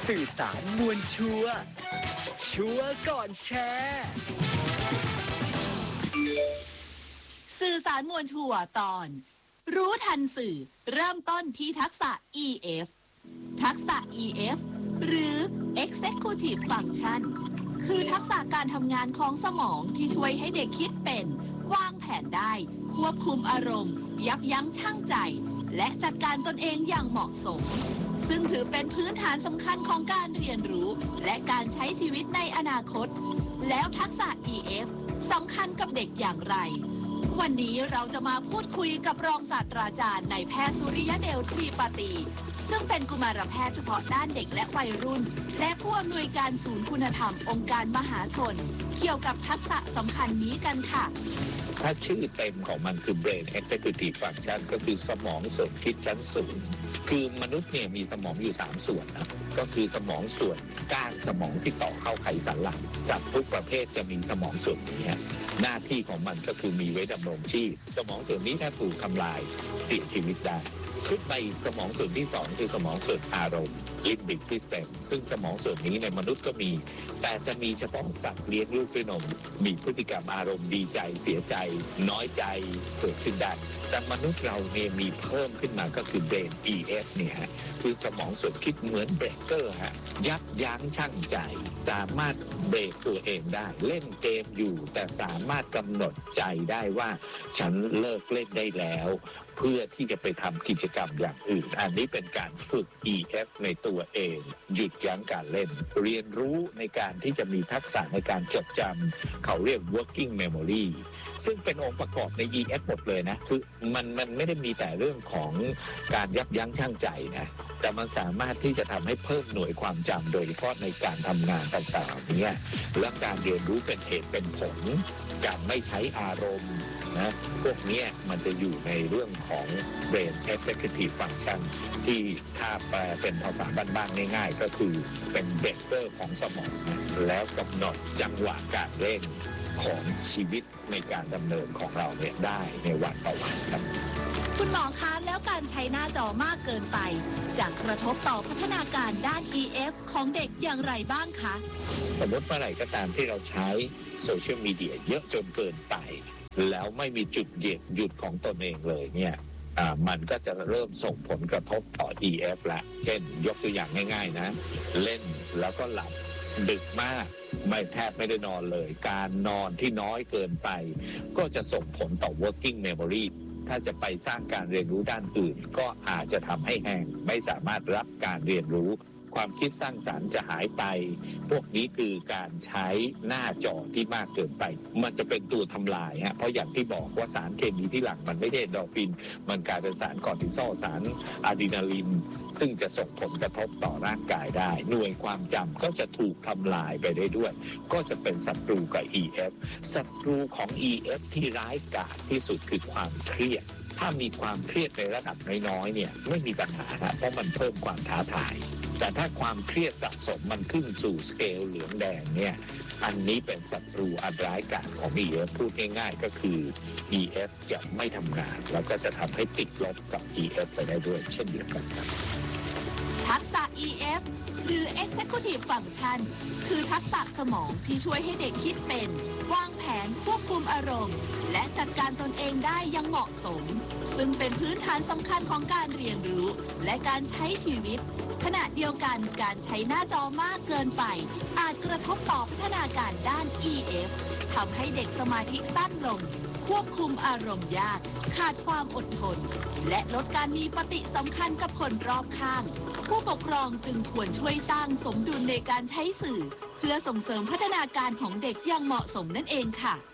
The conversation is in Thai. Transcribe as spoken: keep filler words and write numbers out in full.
สื่อสารมวลชัวร์ชัวร์ก่อนแชร์สื่อสารมวลชัวร์ตอนรู้ทันสื่อเริ่มต้นที่ทักษะ อี เอฟ ทักษะ อี เอฟ หรือ Executive Function คือทักษะการทำงานของสมองที่ช่วยให้เด็กคิดเป็นวางแผนได้ควบคุมอารมณ์ยับยั้งชั่งใจและจัดการตนเองอย่างเหมาะสมซึ่งถือเป็นพื้นฐานสำคัญของการเรียนรู้และการใช้ชีวิตในอนาคตแล้วทักษะ อี เอฟ สำคัญกับเด็กอย่างไรวันนี้เราจะมาพูดคุยกับรองศาสตราจารย์นายแพทย์สุริยเดลทรีปาตีซึ่งเป็นกุมารแพทย์เฉพาะด้านเด็กและวัยรุ่นและผู้อำนวยการศูนย์คุณธรรมองค์การมหาชนเกี่ยวกับทักษะสำคัญนี้กันค่ะถ้าชื่อเต็มของมันคือ Brain Executive Function ก็คือสมองส่วนคิดชั้นสูงคือมนุษย์เนี่ยมีสมองอยู่สามส่วนนะก็คือสมองส่วนก้านสมองที่ต่อเข้าไขสันหลังสัตว์ทุกประเภทจะมีสมองส่วนนี้หน้าที่ของมันก็คือมีไว้ดำรงชีพสมองส่วนนี้ถ้าถูกทำลายเสียชีวิตได้ขึ้นไปสมองส่วนที่สองคือสมองส่วนอารมณ์ Limbic System ซึ่งสมองส่วนนี้ในมนุษย์ก็มีแต่จะมีเฉพาะสัตว์เลี้ยงลูกด้วยนมมีพฤติกรรมอารมณ์ดีใจเสียใจน้อยใจเกิดขึ้นได้แต่มนุษย์เราเนี่ยมีเพิ่มขึ้นมาก็คือ Brain อี เอฟ เนี่ยฮะคือสมองส่วนคิดเหมือนเบรกเกอร์ฮะยับยั้งชั่งใจสามารถเบรกตัวเองได้เล่นเกมอยู่แต่สามารถกำหนดใจได้ว่าฉันเลิกเล่นได้แล้วเพื่อที่จะไปทำกิจกรรมอย่างอื่นอันนี้เป็นการฝึก อี เอฟ ในตัวเองหยุดยั้งการเล่นเรียนรู้ในการที่จะมีทักษะในการจดจำเขาเรียก working memory ซึ่งเป็นองค์ประกอบใน อี เอฟ หมดเลยนะคือมันมันไม่ได้มีแต่เรื่องของการยับยั้งชั่งใจนะแต่มันสามารถที่จะทำให้เพิ่มหน่วยความจำโดยเฉพาะในการทำงานต่างๆเนี่ยและการเรียนรู้เป็นเหตุเป็นผลการไม่ใช้อารมณ์นะพวกนี้มันจะอยู่ในเรื่องของ Brain Executive Function ที่ถ้าแปลเป็นภาษาบ้านๆง่ายๆก็คือเป็นเบรกเกอร์ของสมองนะแล้วกำหนดจังหวะการเล่นของชีวิตในการดำเนินของเราเนี่ยได้ในวันต่อวันครับคุณหมอคะแล้วการใช้หน้าจอมากเกินไปจะกระทบต่อพัฒนาการด้าน อี เอฟ ของเด็กอย่างไรบ้างคะสมมติเมื่อไหร่ก็ตามที่เราใช้โซเชียลมีเดียเยอะจนเกินไปแล้วไม่มีจุดหยุดหยุดของตนเองเลยเนี่ยอ่ามันก็จะเริ่มส่งผลกระทบต่อ อี เอฟ ละเช่นยกตัวอย่างง่ายๆนะเล่นแล้วก็หลับดึกมากไม่แทบไม่ได้นอนเลยการนอนที่น้อยเกินไปก็จะส่งผลต่อ working memory ถ้าจะไปสร้างการเรียนรู้ด้านอื่นก็อาจจะทำให้แห้งไม่สามารถรับการเรียนรู้ความคิดสร้างสรรค์จะหายไปพวกนี้คือการใช้หน้าจอที่มากเกินไปมันจะเป็นตัวทำลายฮะเพราะอย่างที่บอกว่าสารเคมีที่หลั่งมันไม่ได้เอนโดรฟินมันกลายเป็นสารคอร์ติซอลสารอะดรีนาลินซึ่งจะส่งผลกระทบต่อร่างกายได้หน่วยความจำก็จะถูกทำลายไปได้ด้วยก็จะเป็นศัตรูกับ อี เอฟ ศัตรูของ อี เอฟ ที่ร้ายกาจที่สุดคือความเครียดถ้ามีความเครียดในระดับน้อยๆเนี่ยไม่มีปัญหาเพราะมันเพิ่มความท้าทายแต่ถ้าความเครียดสะสมมันขึ้นสู่สเกลเหลืองแดงเนี่ยอันนี้เป็นศัตรูอันร้ายกาจของ อี เอฟ พูดง่ายๆก็คือ อี เอฟ จะไม่ทำงานแล้วก็จะทำให้ติดลบกับ อี เอฟ ไปได้ด้วยเช่นเดียวกันครับทักษะ อี เอฟ หรือ Executive Function คือทักษะสมองที่ช่วยให้เด็กคิดเป็นวางแผนควบคุมอารมณ์และจัดการตนเองได้อย่างเหมาะสมซึ่งเป็นพื้นฐานสำคัญของการเรียนรู้และการใช้ชีวิตขณะเดียวกันการใช้หน้าจอมากเกินไปอาจกระทบต่อพัฒนาการด้าน อี เอฟ ทำให้เด็กสมาธิสั้นลงควบคุมอารมณ์ยากขาดความอดทนและลดการมีปฏิสัมพันธ์กับคนรอบข้างผู้ปกครองจึงควรช่วยสร้างสมดุลในการใช้สื่อเพื่อส่งเสริมพัฒนาการของเด็กอย่างเหมาะสมนั่นเองค่ะ